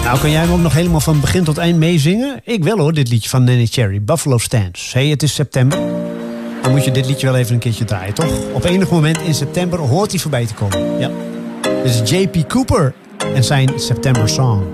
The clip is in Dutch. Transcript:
Nou, kan jij hem ook nog helemaal van begin tot eind meezingen? Ik wel hoor, dit liedje van Neneh Cherry, Buffalo Stance. Hey, het is september. Dan moet je dit liedje wel even een keertje draaien, toch? Op enig moment in september hoort hij voorbij te komen. Ja. Dit is J.P. Cooper en zijn September Song.